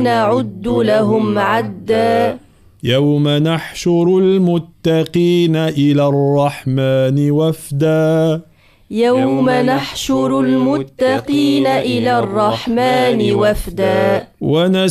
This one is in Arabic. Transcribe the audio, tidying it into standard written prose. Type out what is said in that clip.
ونعد لهم عدا يوم نحشر المتقين إلى الرحمن وفدا يوم نحشر المتقين إلى الرحمن وفدا